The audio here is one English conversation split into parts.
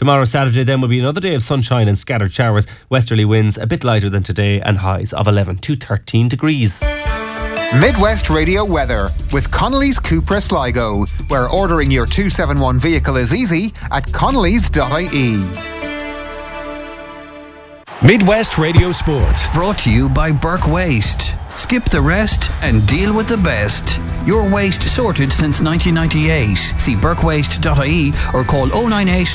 Tomorrow, Saturday, then will be another day of sunshine and scattered showers. Westerly winds a bit lighter than today and highs of 11 to 13 degrees. Midwest Radio weather with Connolly's Cupra Sligo, where ordering your 271 vehicle is easy at connellys.ie. Midwest Radio Sport, brought to you by Burke Waste. Skip the rest and deal with the best. Your waste sorted since 1998. See burkewaste.ie or call 098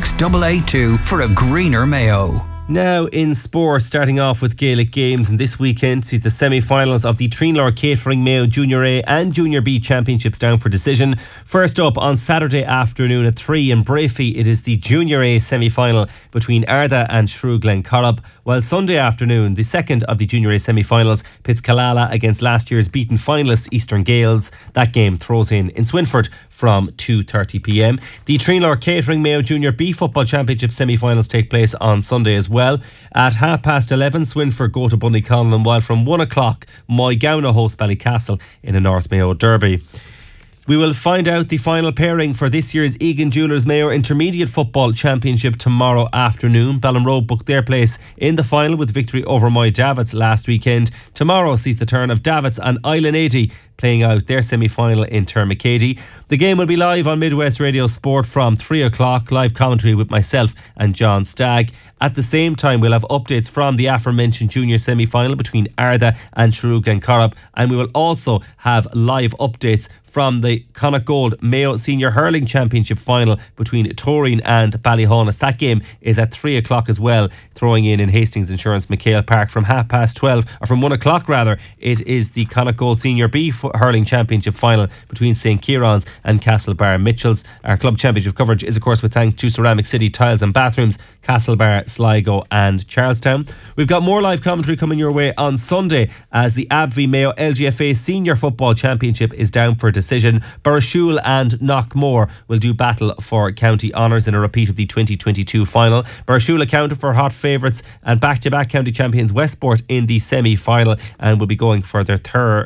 26882 for a greener Mayo. Now in sport, starting off with Gaelic games, and this weekend sees the semi-finals of the Trinlor Catering Mayo Junior A and Junior B Championships down for decision. First up on Saturday afternoon at 3 in Brafey, it is the Junior A semi-final between Arda and Shrew Glencorrib, while Sunday afternoon, the second of the Junior A semi-finals, pits Killala against last year's beaten finalists Eastern Gaels. That game throws in Swinford from 2:30pm. The Trinlor Catering Mayo Junior B Football Championship semi-finals take place on Sunday as well. At 11:30, Swinford go to Bunnyconlon, while from 1 o'clock, Moygowna host Ballycastle in a North Mayo derby. We will find out the final pairing for this year's Egan Jewellers Mayo Intermediate Football Championship tomorrow afternoon. Ballinrobe booked their place in the final with victory over Moy Davits last weekend. Tomorrow sees the turn of Davits and Island 80 playing out their semi-final in Termacady. The game will be live on Midwest Radio Sport from 3 o'clock, live commentary with myself and John Stagg. At the same time, we'll have updates from the aforementioned junior semi-final between Arda and Shrew Glencorrib, and we will also have live updates from the Connacht Gold Mayo Senior Hurling Championship final between Toreen and Ballyhonus. That game is at 3 o'clock as well, throwing in Hastings Insurance McHale Park from 12:30, or from 1 o'clock rather. It is the Connacht Gold Senior B Hurling Championship final between St. Kieran's and Castlebar Mitchells. Our club championship coverage is of course with thanks to Ceramic City Tiles and Bathrooms, Castlebar, Sligo and Charlestown. We've got more live commentary coming your way on Sunday as the Abvie Mayo LGFA Senior Football Championship is down for decision. Burrishoole and Knockmore will do battle for county honours in a repeat of the 2022 final. Burrishoole accounted for hot favourites and back-to-back county champions Westport in the semi-final and will be going for their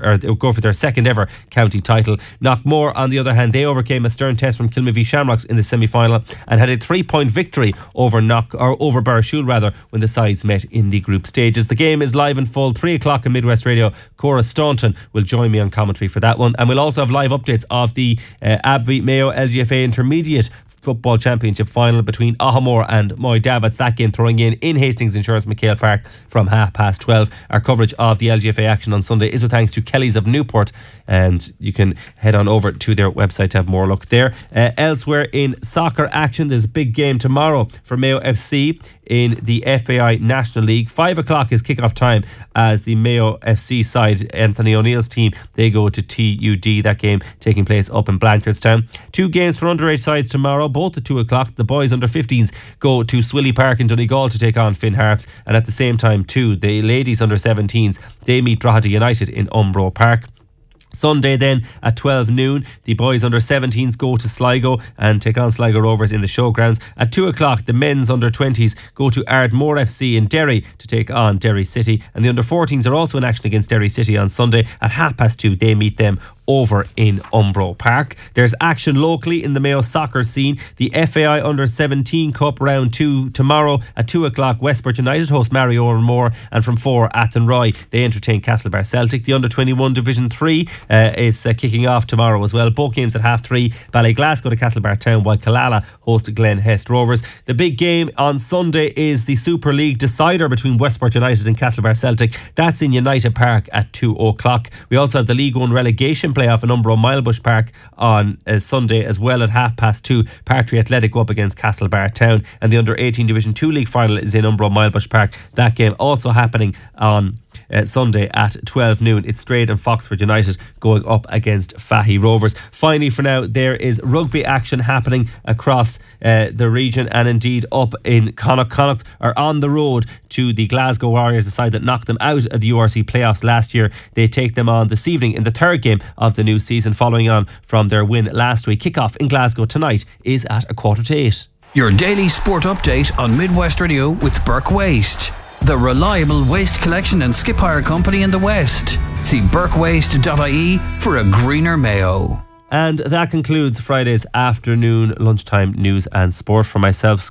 second ever county title. Knockmore, on the other hand, they overcame a stern test from Kilmavie Shamrocks in the semi-final and had a 3-point victory over Burrishoole when the sides met in the group stages. The game is live and full, 3 o'clock on Midwest Radio. Cora Staunton will join me on commentary for that one, and we'll also have live updates of the Abvie Mayo LGFA Intermediate Football Championship final between Ahamore and Moy Davits. That game throwing in Hastings Insurance McHale Park from 12:30. Our coverage of the LGFA action on Sunday is with thanks to Kelly's of Newport, and you can head on over to their website to have more look there. Elsewhere in soccer action, there's a big game tomorrow for Mayo FC in the FAI National League. 5 o'clock is kick-off time as the Mayo FC side, Anthony O'Neill's team, they go to TUD. That game taking place up in Blanchardstown. 2 games for underage sides tomorrow, both at 2 o'clock. The boys under 15s go to Swilly Park in Donegal to take on Finn Harps, and at the same time too, the ladies under 17s, they meet Drogheda United in Umbro Park. Sunday then at 12 noon, the boys under 17s go to Sligo and take on Sligo Rovers in the showgrounds. At 2 o'clock, the men's under 20s go to Ardmore FC in Derry to take on Derry City, and the under 14s are also in action against Derry City on Sunday. At 2:30 they meet them over in Umbro Park. There's action locally in the Mayo soccer scene. The FAI Under 17 Cup Round 2 tomorrow at 2 o'clock. Westport United host Mario Oranmore, and from 4 Athenroy they entertain Castlebar Celtic. The Under 21 Division 3 is kicking off tomorrow as well. Both games at 3:30. Ballyglass go to Castlebar Town, while Killala host Glen Hest Rovers. The big game on Sunday is the Super League decider between Westport United and Castlebar Celtic. That's in United Park at 2 o'clock. We also have the League 1 relegation playoff in Umbro Milebush Park on Sunday as well at 2:30. Partry Athletic go up against Castlebar Town, and the Under 18 Division 2 League final is in Umbro Milebush Park. That game also happening on Sunday at 12 noon. It's Strayed and Foxford United going up against Fahy Rovers. Finally, for now, there is rugby action happening across the region, and indeed up in Connacht. Connacht are on the road to the Glasgow Warriors, the side that knocked them out of the URC playoffs last year. They take them on this evening in the third game of the new season, following on from their win last week. Kick-off in Glasgow tonight is at 7:15. Your daily sport update on Midwest Radio with Burke Waste, the reliable waste collection and skip hire company in the West. See burkewaste.ie for a greener Mayo. And that concludes Friday's afternoon lunchtime news and sport. For myself,